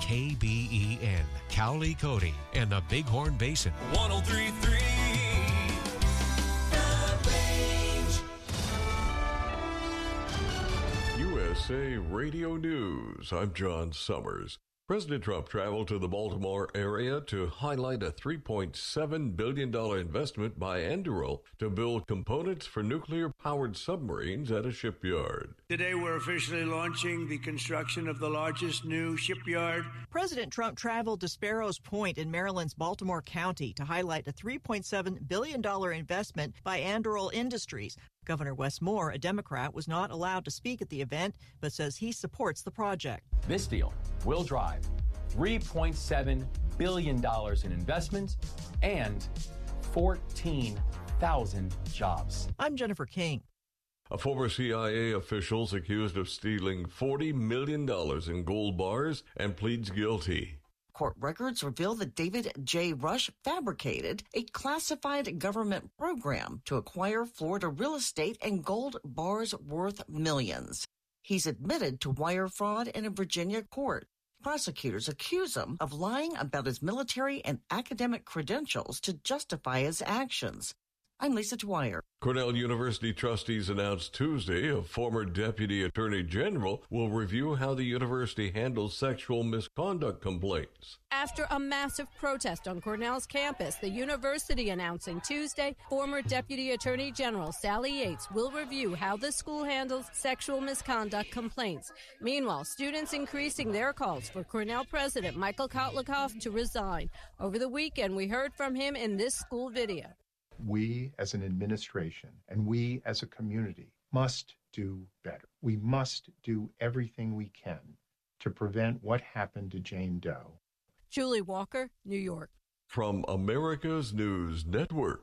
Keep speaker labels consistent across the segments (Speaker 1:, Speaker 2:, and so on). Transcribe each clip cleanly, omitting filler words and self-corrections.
Speaker 1: KBEN, Cowley, Cody, and the Bighorn Basin.
Speaker 2: 103.3 The Range.
Speaker 3: USA Radio News. I'm John Summers. President Trump traveled to the Baltimore area to highlight a $3.7 billion investment by Anduril to build components for nuclear-powered submarines at a shipyard.
Speaker 4: Today we're officially launching the construction of the largest new shipyard.
Speaker 5: President Trump traveled to Sparrows Point in Maryland's Baltimore County to highlight a $3.7 billion investment by Anduril Industries. Governor Wes Moore, a Democrat, was not allowed to speak at the event, but says he supports the project.
Speaker 6: This deal will drive $3.7 billion in investment and 14,000 jobs.
Speaker 5: I'm Jennifer King.
Speaker 3: A former CIA official is accused of stealing $40 million in gold bars and pleads guilty.
Speaker 7: Court records reveal that David J. Rush fabricated a classified government program to acquire Florida real estate and gold bars worth millions. He's admitted to wire fraud in a Virginia court. Prosecutors accuse him of lying about his military and academic credentials to justify his actions. I'm Lisa Dwyer.
Speaker 3: Cornell University trustees announced Tuesday a former deputy attorney general will review how the university handles sexual misconduct complaints.
Speaker 8: After a massive protest on Cornell's campus, the university announcing Tuesday former deputy attorney general Sally Yates will review how the school handles sexual misconduct complaints. Meanwhile, students increasing their calls for Cornell president Michael Kotlikoff to resign. Over the weekend, we heard from him in this school video.
Speaker 9: We as an administration and we as a community must do better. We must do everything we can to prevent what happened to Jane Doe.
Speaker 8: Julie Walker, New York.
Speaker 3: From America's News Network,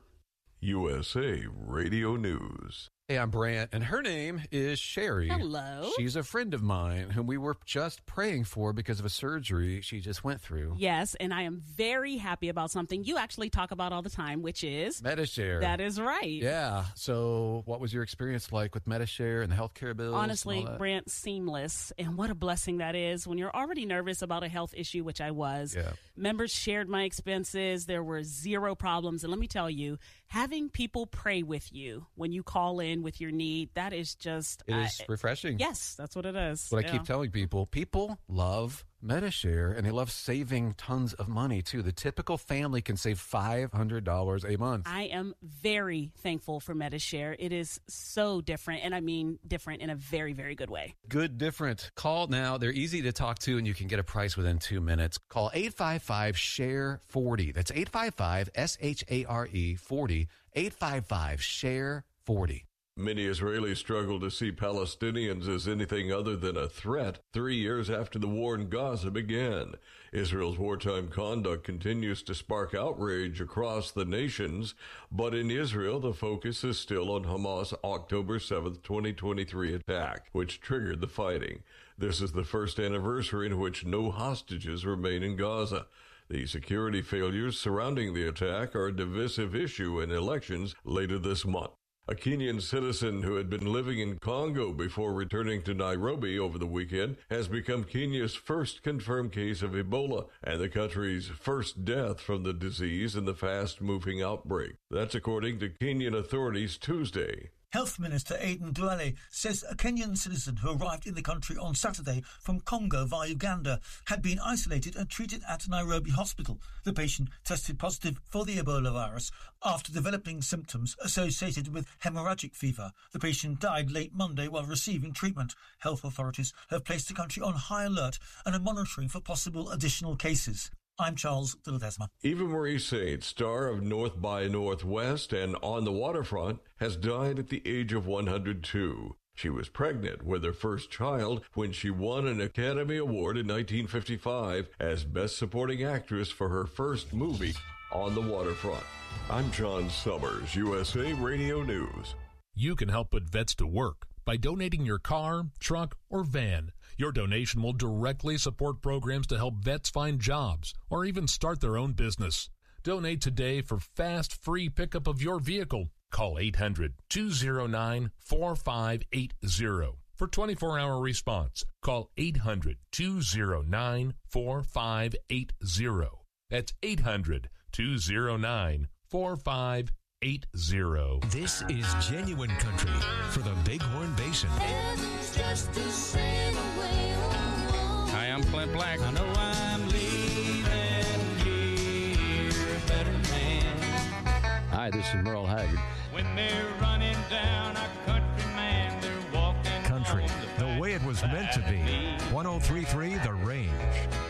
Speaker 3: USA Radio News.
Speaker 10: Hey, I'm Brant, and her name is Sherry.
Speaker 11: Hello.
Speaker 10: She's a friend of mine whom we were just praying for because of a surgery she just went through.
Speaker 11: Yes, and I am very happy about something you actually talk about all the time, which is
Speaker 10: Medi-Share.
Speaker 11: That is right.
Speaker 10: Yeah. So what was your experience like with Medi-Share and the healthcare bills?
Speaker 11: Honestly, Brant, seamless. And what a blessing that is when you're already nervous about a health issue, which I was.
Speaker 10: Yeah.
Speaker 11: Members shared my expenses. There were zero problems. And let me tell you, having people pray with you when you call in with your need, that is just...
Speaker 10: It is refreshing.
Speaker 11: Yes, that's what it is.
Speaker 10: What I keep telling people. People love Medi-Share, and they love saving tons of money, too. The typical family can save $500 a month.
Speaker 11: I am very thankful for Medi-Share. It is so different, and I mean different in a very, very good way.
Speaker 10: Good different. Call now. They're easy to talk to, and you can get a price within 2 minutes. Call 855-SHARE-40. That's 855-SHARE-40. 855-SHARE-40.
Speaker 3: Many Israelis struggle to see Palestinians as anything other than a threat 3 years after the war in Gaza began. Israel's wartime conduct continues to spark outrage across the nations, but in Israel, the focus is still on Hamas' October 7th, 2023 attack, which triggered the fighting. This is the first anniversary in which no hostages remain in Gaza. The security failures surrounding the attack are a divisive issue in elections later this month. A Kenyan citizen who had been living in Congo before returning to Nairobi over the weekend has become Kenya's first confirmed case of Ebola and the country's first death from the disease in the fast-moving outbreak. That's according to Kenyan authorities Tuesday.
Speaker 12: Health Minister Aden Duale says a Kenyan citizen who arrived in the country on Saturday from Congo via Uganda had been isolated and treated at Nairobi Hospital. The patient tested positive for the Ebola virus after developing symptoms associated with hemorrhagic fever. The patient died late Monday while receiving treatment. Health authorities have placed the country on high alert and are monitoring for possible additional cases. I'm Charles de Ledesma.
Speaker 3: Eva Marie Saint, star of North by Northwest and On the Waterfront, has died at the age of 102. She was pregnant with her first child when she won an Academy Award in 1955 as Best Supporting Actress for her first movie, On the Waterfront. I'm John Summers, USA Radio News.
Speaker 13: You can help put vets to work by donating your car, truck, or van. Your donation will directly support programs to help vets find jobs or even start their own business. Donate today for fast, free pickup of your vehicle. Call 800-209-4580. For 24-hour response, call 800-209-4580. That's 800-209-4580.
Speaker 1: This is genuine country for the Bighorn Basin.
Speaker 2: Hi, I'm Clint Black. I know I'm leaving here a better man.
Speaker 14: Hi, this is Merle Haggard.
Speaker 2: When they're running down a country man, they're walking
Speaker 1: Country, the way it was meant to be. 103.3 The Range.